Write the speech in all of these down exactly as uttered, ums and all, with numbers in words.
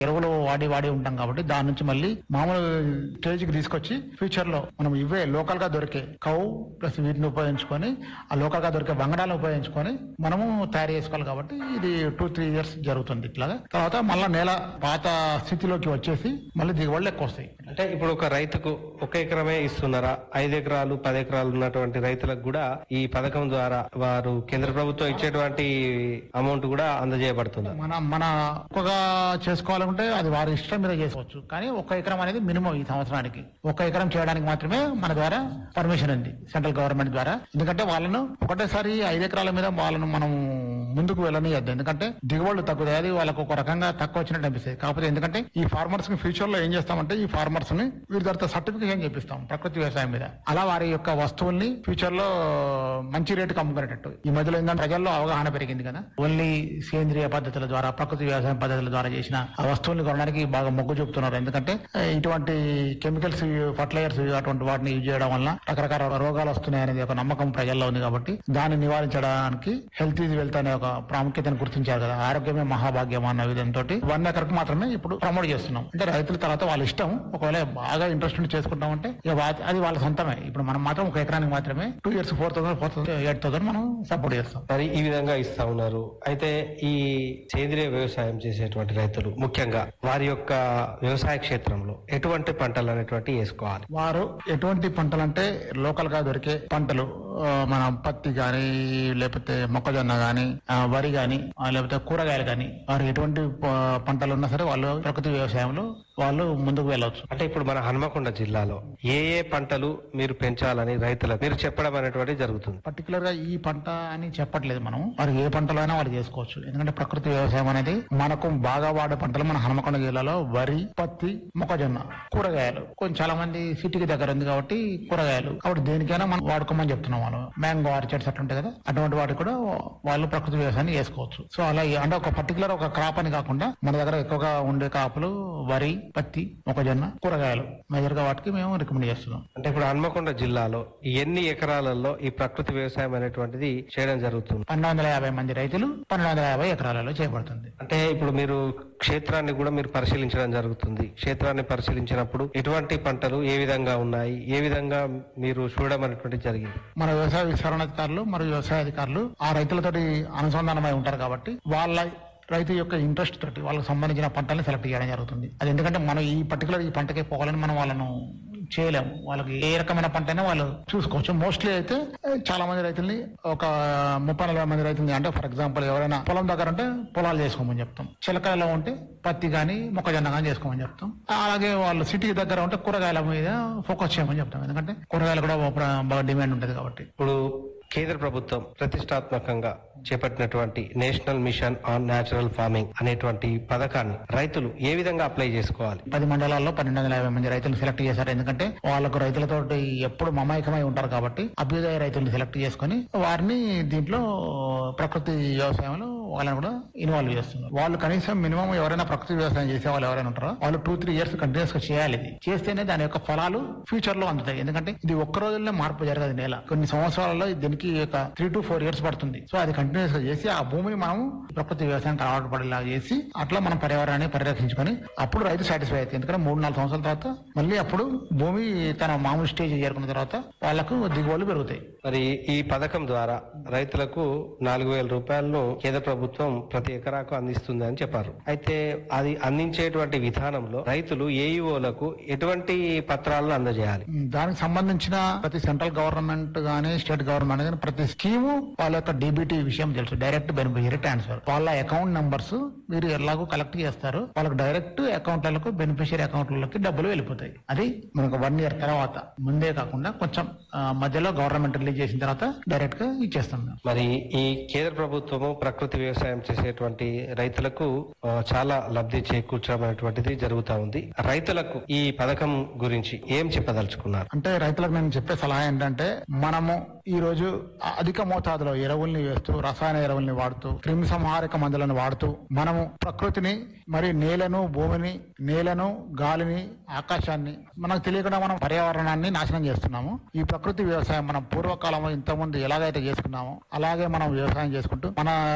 ఎరువులు వాడి వాడి ఉంటాం కాబట్టి దాని నుంచి మళ్ళీ మామూలు స్టేజ్ కి తీసుకొచ్చి ఫ్యూచర్ లో మనం ఇవే లోకల్ గా దొరికే కౌ ప్లస్ వీటిని ఉపయోగించుకొని ఆ లోకల్ గా దొరికే బంగాళాలను ఉపయోగించుకొని మనము తయారు చేసుకోవాలి కాబట్టి ఇది టూ త్రీ ఇయర్స్ జరుగుతుంది. ఇట్లాగా తర్వాత మళ్ళీ నేల పాత స్థితిలోకి వచ్చేసి మళ్ళీ దిగుబడులు ఎక్కువ వస్తాయి. అంటే ఇప్పుడు ఒక రైతుకు ఒక ఎకరమే ఇస్తున్నారా, ఐదు ఎకరాలు పది ఎకరాలు ఉన్నటువంటి రైతులకు కూడా ఈ పథకం ద్వారా వారు కేంద్ర ప్రభుత్వం ఇచ్చేటువంటి అమౌంట్ కూడా అందజేయబడుతుంది? మన మన ఒక్కగా చేసుకోవాలంటే అది వారి ఇష్టం మీద చేసుకోవచ్చు, కానీ ఒక్క ఎకరం అనేది మినిమం ఈ సంవత్సరానికి ఒక్క ఎకరం చేయడానికి మాత్రమే మన ద్వారా పర్మిషన్ ఉంది సెంట్రల్ గవర్నమెంట్ ద్వారా. ఎందుకంటే వాళ్ళను ఒకటేసారి ఐదు ఎకరాల మీద వాళ్ళను మనం ముందుకు వెళ్ళనియద్దు, ఎందుకంటే దిగుబడులు తగ్గుతాయి. అది వాళ్ళకు ఒక రకంగా తక్కువ వచ్చినట్టు అనిపిస్తుంది. కాకపోతే ఎందుకంటే ఈ ఫార్మర్స్ కి ఫ్యూచర్ లో ఏం చేస్తామంటే ఈ ఫార్మర్స్ ని వీరి తర్వాత సర్టిఫికేషన్ చేపిస్తాం ప్రకృతి వ్యవసాయం మీద. అలా వారి యొక్క వస్తువుల్ని ఫ్యూచర్ లో మంచి రేటుకి అమ్ముకునేటట్టు. ఈ మధ్యలో ఏంటంటే ప్రజల్లో అవగాహన పెరిగింది కదా, ఓన్లీ సేంద్రియ పద్ధతుల ద్వారా ప్రకృతి వ్యవసాయం పద్ధతుల ద్వారా చేసిన ఆ వస్తువుల్ని కొనడానికి బాగా మొగ్గు చూపుతున్నారు. ఎందుకంటే ఇటువంటి కెమికల్స్ ఫర్టిలైజర్స్ అటువంటి వాటిని యూజ్ చేయడం వల్ల రకరకాల రోగాలు వస్తున్నాయి అనేది ఒక నమ్మకం ప్రజల్లో ఉంది. కాబట్టి దాన్ని నివారించడానికి హెల్త్ ఈజ్ వెల్త్ అనే ఒక ప్రాముఖ్యతను గుర్తించారు కదా, ఆరోగ్యమే మహాభాగ్యం అన్న విధంతో వన్ ఎకర్కి మాత్రమే ఇప్పుడు ప్రమోట్ చేస్తున్నాం. అంటే రైతుల తర్వాత వాళ్ళ ఇష్టం, ఒకవేళ బాగా ఇంట్రెస్ట్ ఉండి చేసుకుంటామంటే ఇక అది వాళ్ళ సొంతమే. ఇప్పుడు మనం మాత్రం ఒక ఎకరానికి మాత్రమే two years four thousand four thousand eight thousand మనం సపోర్ట్ చేస్తాం. మరి ఈ విధంగా ఇస్తా ఉన్నారు. అయితే ఈ సేంద్రియ వ్యవసాయం చేసేటువంటి రైతులు ముఖ్యంగా వారి యొక్క వ్యవసాయ క్షేత్రంలో ఎటువంటి పంటలు అనేటువంటి వేసుకోవాలి? వారు ఎటువంటి పంటలు అంటే లోకల్ గా దొరికే పంటలు, మన పత్తి గాని లేకపోతే మొక్కజొన్న గాని వరి గాని లేకపోతే కూరగాయలు గాని, వారు ఎటువంటి పంటలు ఉన్నా సరే వాళ్ళు ప్రకృతి వ్యవసాయంలో వాళ్ళు ముందుకు వెళ్ళవచ్చు. అంటే ఇప్పుడు మన హన్మకొండ జిల్లాలో ఏ ఏ పంటలు మీరు పెంచాలని రైతులకు మీరు చెప్పడం అనేటువంటి జరుగుతుంది? పర్టికులర్ గా ఈ పంట అని చెప్పట్లేదు మనం, వారు ఏ పంటలో అయినా వాళ్ళు చేసుకోవచ్చు. ఎందుకంటే ప్రకృతి వ్యవసాయం అనేది మనకు బాగా వాడే పంటలు మన హన్మకొండ జిల్లాలో వరి, పత్తి, మొక్కజొన్న, కూరగాయలు. కొంచెం చాలా మంది సిటీకి దగ్గర ఉంది కాబట్టి కూరగాయలు, కాబట్టి దేనికైనా మనం వాడుకోమని చెప్తున్నాం. వాళ్ళు మ్యాంగో ఆర్చర్డ్స్ అట్లా ఉంటాయి కదా, అటువంటి వాటికి కూడా వాళ్ళు ప్రకృతి వ్యవసాయాన్ని చేసుకోవచ్చు. సో అలా అంటే ఒక పర్టికులర్ ఒక క్రాప్ అని కాకుండా మన దగ్గర ఎక్కువగా ఉండే కాపులు వరి, పత్తి, మొక్కజొన్న, కూరగాయలు మేజర్ గా వాటికి మేము రికమెండ్ చేస్తున్నాం. అంటే ఇప్పుడు హన్మకొండ జిల్లాలో ఎన్ని ఎకరాలలో ఈ ప్రకృతి వ్యవసాయం అనేటువంటిది చేయడం జరుగుతుంది? పన్నెండు వందల యాభై మంది రైతులు పన్నెండు వందల యాభై ఎకరాలలో చేయబడుతుంది. అంటే ఇప్పుడు మీరు క్షేత్రాన్ని కూడా మీరు పరిశీలించడం జరుగుతుంది. క్షేత్రాన్ని పరిశీలించినప్పుడు ఎటువంటి పంటలు ఏ విధంగా ఉన్నాయి, ఏ విధంగా మీరు చూడడం అనేటువంటి జరిగింది? మన వ్యవసాయ విస్తరణాధికారులు మరియు వ్యవసాయ అధికారులు ఆ రైతులతోటి అనుసంధానమై ఉంటారు కాబట్టి వాళ్ళ రైతు యొక్క ఇంట్రెస్ట్ తోటి వాళ్ళకి సంబంధించిన పంటల్ని సెలెక్ట్ చేయడం జరుగుతుంది. అది ఎందుకంటే మనం ఈ పర్టికులర్ ఈ పంటకే పోవాలని మనం వాళ్ళను చేయలేము. వాళ్ళకి ఏ రకమైన పంట అయినా వాళ్ళు చూసుకోవచ్చు. మోస్ట్లీ అయితే చాలా మంది రైతుల్ని ఒక ముప్పై నలభై మంది రైతుల్ని, అంటే ఫర్ ఎగ్జాంపుల్ ఎవరైనా పొలం దగ్గర ఉంటే పొలాలు చేసుకోమని చెప్తాం, చిలకలలో ఉంటే పత్తి గాని మొక్కజొన్న గాని చేసుకోమని చెప్తాం. అలాగే వాళ్ళు సిటీకి దగ్గర ఉంటే కూరగాయల మీద ఫోకస్ చేయమని చెప్తాం, ఎందుకంటే కూరగాయలు కూడా బాగా డిమాండ్ ఉంటుంది కాబట్టి. ఇప్పుడు కేంద్ర ప్రభుత్వం ప్రతిష్టాత్మకంగా చేపట్టినటువంటి national mission on natural farming అనేటువంటి పథకాన్ని రైతులు ఏ విధంగా అప్లై చేసుకోవాలి? పది మండలాల్లో పన్నెండు వందల యాభై మంది రైతులు సెలెక్ట్ చేశారు. ఎందుకంటే వాళ్ళకు రైతులతో ఎప్పుడు మమైకమై ఉంటారు కాబట్టి అభ్యుదయ రైతులను సెలెక్ట్ చేసుకుని వారిని దీంట్లో ప్రకృతి వ్యవసాయంలో వాళ్ళని కూడా ఇన్వాల్వ్ చేస్తున్నారు. వాళ్ళు కనీసం మినిమం ఎవరైనా ప్రకృతి వ్యవసాయం చేసే వాళ్ళు ఎవరైనా ఉంటారో వాళ్ళు టూ త్రీ ఇయర్స్ కంటిన్యూస్ గా చేయాలి. ఇది చేస్తేనే దాని యొక్క ఫలాలు ఫ్యూచర్ లో అందుతాయి. ఎందుకంటే ఇది ఒక్క రోజుల్లో మార్పు జరగదు. నేల కొన్ని సంవత్సరాలలో దీనికి ఒక త్రీ టు ఫోర్ ఇయర్స్ పడుతుంది. సో అది కంటిన్యూస్ గా చేసి ఆ భూమిని మనం ప్రకృతి వ్యవసాయానికి అలవాటు పడేలా చేసి అట్లా మనం పర్యావరణాన్ని పరిరక్షించుకొని అప్పుడు రైతు సాటిస్ఫై అవుతుంది. ఎందుకంటే మూడు నాలుగు సంవత్సరాల తర్వాత మళ్ళీ అప్పుడు భూమి తన మామూలు స్టేజ్ చేరుకున్న తర్వాత వాళ్ళకు దిగుబడులు పెరుగుతాయి. మరి ఈ పథకం ద్వారా రైతులకు నాలుగు వేల రూపాయలను కేంద్ర ప్రభుత్వం ప్రతి ఎకరాకు అందిస్తుంది అని చెప్పారు. అయితే అది అందించేటువంటి విధానంలో రైతులు ఏఈఓలకు ఎటువంటి పత్రాలను అందజేయాలి? దానికి సంబంధించిన ప్రతి సెంట్రల్ గవర్నమెంట్ గానీ స్టేట్ గవర్నమెంట్ గానీ ప్రతి స్కీము వాళ్ళ యొక్క డీబీటీ విషయం తెలుసు, డైరెక్ట్ బెనిఫిషియరీ ట్రాన్స్ఫర్. వాళ్ళ అకౌంట్ నంబర్స్ మీరు ఎలాగో కలెక్ట్ చేస్తారు, వాళ్ళకి డైరెక్ట్ అకౌంట్లకు బెనిఫిషియరీ అకౌంట్లకి డబ్బులు వెళ్ళిపోతాయి. అది మనకు వన్ ఇయర్ తర్వాత, ముందే కాకుండా కొంచెం మధ్యలో గవర్నమెంట్ రిలీజ్ చేసిన తర్వాత డైరెక్ట్ గా ఇచ్చేస్తాం. మరి ఈ కేంద్ర ప్రభుత్వము ప్రకృతి వ్యవసాయం చేసేటువంటి రైతులకు చాలా లబ్ధి చేకూర్చడం అనేటువంటిది జరుగుతా ఉంది. రైతులకు ఈ పథకం గురించి ఏం చెప్పదలుచుకున్నారు? అంటే రైతులకు నేను చెప్పే సలహా ఏంటంటే, మనము ఈ రోజు అధిక మోతాదులో ఎరువుల్ని వేస్తూ, రసాయన ఎరువుల్ని వాడుతూ, క్రిమి సంహారక మందులను వాడుతూ మనము ప్రకృతిని మరి నేలను, భూమిని, నేలను, గాలిని, ఆకాశాన్ని మనకు తెలియకుండా మనం పర్యావరణాన్ని నాశనం చేస్తున్నాము. ఈ ప్రకృతి వ్యవసాయం మనం పూర్వకాలంలో ఇంతకుముందు ఎలాగైతే చేసుకున్నామో అలాగే మనం వ్యవసాయం చేసుకుంటూ మన నేలలో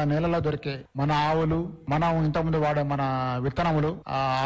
దొరికే మన ఆవులు, మనం ఇంతకుముందు వాడే మన విత్తనములు, ఆ